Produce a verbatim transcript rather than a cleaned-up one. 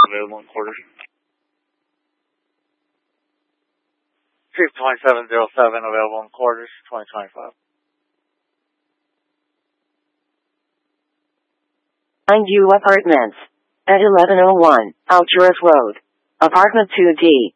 available in quarters. Street twenty-seven oh seven available in quarters, twenty twenty-five. Find you apartments at eleven oh one Alturas Road, apartment two D.